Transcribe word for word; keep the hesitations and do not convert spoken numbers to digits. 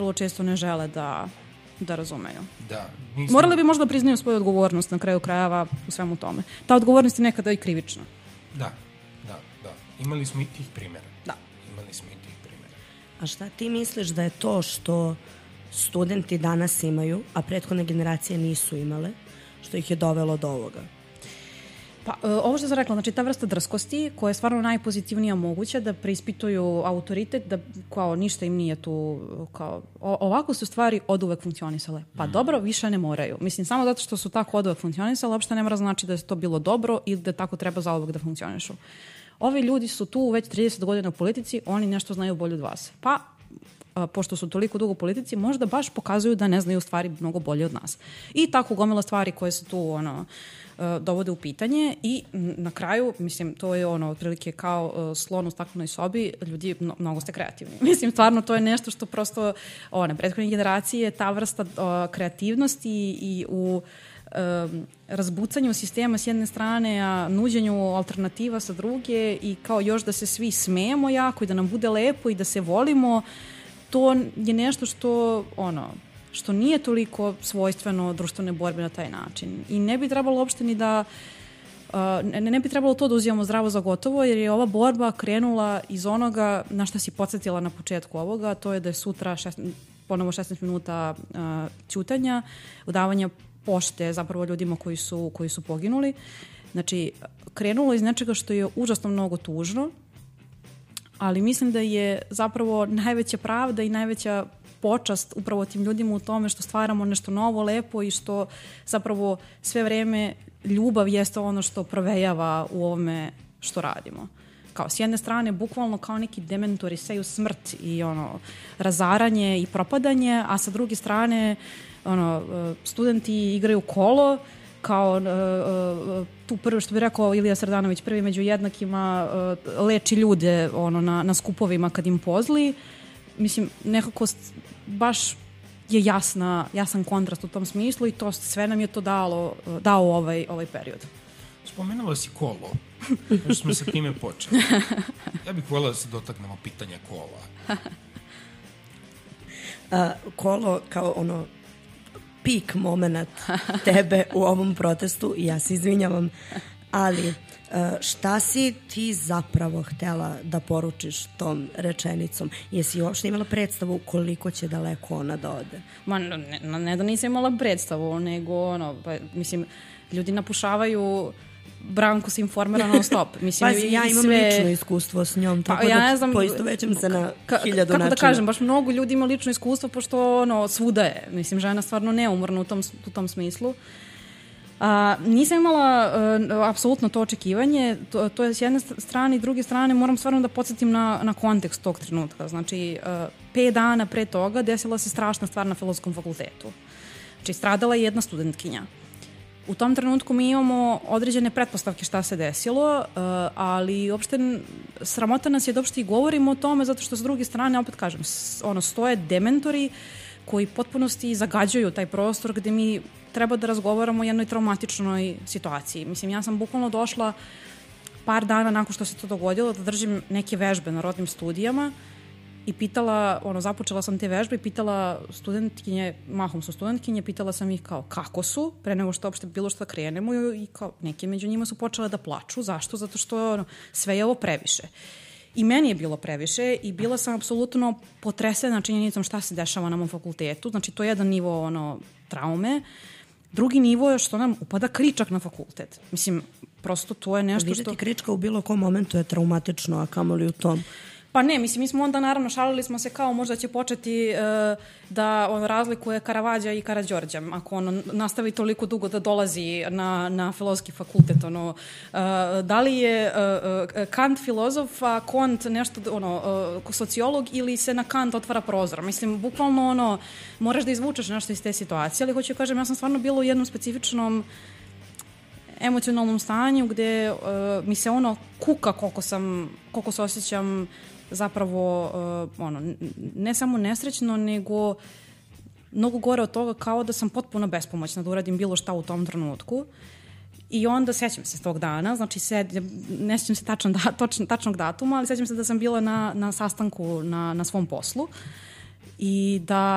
vrlo često ne žele da, da razumeju. Da. Nisam... Morali bi možda priznaju svoju odgovornost na kraju krajeva u svemu tome. Ta odgovornost je nekada i krivična. Da, da, da. Imali smo i tih primjera. Da. Imali smo i tih primjera. A šta ti misliš da je to što studenti danas imaju, a prethodne generacije nisu imale, što ih je dovelo do ovoga? Pa, ovo što sam rekla, znači ta vrsta drskosti koja je stvarno najpozitivnija moguća, da preispituju autoritet, da kao ništa im nije tu, kao o, ovako su stvari oduvek funkcionisale. Pa mm. dobro, više ne moraju. Mislim, samo zato što su tako oduvek funkcionisale, uopšte ne mora znači da je to bilo dobro ili da tako treba zauvek da funkcionišu. Ovi ljudi su tu već trideset godina u politici, oni nešto znaju bolje od vas. Pa, a, pošto su toliko dugo u politici, možda baš pokazuju da ne znaju stvari mnogo bolje od nas. I tako gomila stvari koje se tu, ono, dovode u pitanje i na kraju, mislim, to je ono, otprilike kao uh, slon u staklenoj sobi, ljudi, mno, mnogo ste kreativni. Mislim, stvarno, to je nešto što prosto, one, prethodne generacije, ta vrsta uh, kreativnosti i u um, razbucanju sistema s jedne strane, a nuđenju alternativa sa druge i kao još da se svi smejemo jako i da nam bude lepo i da se volimo, to je nešto što, ono, što nije toliko svojstveno društvene borbe na taj način. I ne bi trebalo uopšte ni da uh, ne, ne bi trebalo to da uzimamo zdravo za gotovo, jer je ova borba krenula iz onoga na što si podsjetila na početku ovoga, to je da je sutra šest, ponovo šesnaest minuta uh, ćutanja, udavanja pošte zapravo ljudima koji su, koji su poginuli. Znači, krenulo iz nečega što je užasno mnogo tužno, ali mislim da je zapravo najveća pravda i najveća počast upravo tim ljudima u tome što stvaramo nešto novo, lepo i što zapravo sve vreme ljubav jeste ono što provejava u ovome što radimo. Kao s jedne strane bukvalno kao neki dementori seju smrt i ono razaranje i propadanje, a sa druge strane ono studenti igraju kolo kao uh, tu prvo što bi rekao Ilija Srdanović, prvi među jednakima uh, leči ljude ono na, na skupovima kad im pozli. Mislim, nekako baš je jasna, jasan kontrast u tom smislu i to sve nam je to dalo, dao ovaj, ovaj period. Spomenula si kolo, još smo sa time počeli. Ja bih voljela da se dotaknemo pitanja kola. A, kolo kao ono pik moment tebe u ovom protestu i ja se izvinjavam, ali šta si ti zapravo htela da poručiš tom rečenicom? Jesi uopšte imala predstavu koliko će daleko ona da ode? Ma ne, ne da nisam imala predstavu, nego ono, pa, mislim, ljudi napušavaju Branku se informera non stop. Mislim, pa ja imam sve... lično iskustvo s njom, tako pa, ja da znam, poistovećam se na ka, hiljadu kako načina. Kako da kažem, baš mnogo ljudi ima lično iskustvo, pošto ono, svuda je. Mislim, žena stvarno neumorna u tom, u tom smislu. A, nisam imala uh, apsolutno to očekivanje, to, to je s jedne strane i druge strane moram stvarno da podsjetim na, na kontekst tog trenutka. Znači, uh, pet dana pre toga desila se strašna stvar na Filozofskom fakultetu. Znači, stradala je jedna studentkinja. U tom trenutku mi imamo određene pretpostavke šta se desilo, uh, ali uopšte sramota nas je da uopšte i govorimo o tome, zato što s druge strane, opet kažem, ono, stoje dementori koji potpunosti zagađuju taj prostor gde mi treba da razgovaramo o jednoj traumatičnoj situaciji. Mislim, ja sam bukvalno došla par dana nakon što se to dogodilo da držim neke vežbe na rodnim studijama i pitala, ono, započela sam te vežbe i pitala studentkinje, mahom su studentkinje, pitala sam ih kao kako su, pre nego što uopšte bilo što krenemo i kao neke među njima su počele da plaču. Zašto? Zato što ono, sve je ovo previše. I meni je bilo previše i bila sam apsolutno potresena činjenicom šta se dešava na mom fakultetu. Znači, to je jedan nivo ono, traume. Drugi nivo je što nam upada kričak na fakultet. Mislim, prosto to je nešto Vidjeti što... Vidjeti krička u bilo kom momentu je traumatično, a kamoli u tom. Pa ne, mislim, mi smo onda naravno šalili smo se kao možda će početi uh, da on razlikuje Karavađa i Karađorđa, ako on nastavi toliko dugo da dolazi na, na filozofski fakultet. Ono, uh, da li je uh, Kant filozof, a Kont nešto, ono, uh, sociolog ili se na Kant otvara prozor. Mislim, bukvalno ono, moraš da izvučeš nešto iz te situacije, ali hoću kažem, ja sam stvarno bila u jednom specifičnom emocionalnom stanju gde uh, mi se ono kuka koliko sam, koliko se osjećam zapravo uh, ono, ne samo nesrećno, nego mnogo gore od toga kao da sam potpuno bespomoćna da uradim bilo šta u tom trenutku. I onda sećam se tog dana, znači sed, ne sećam se tačan da, točn, tačnog datuma, ali sećam se da sam bila na, na sastanku na, na svom poslu i da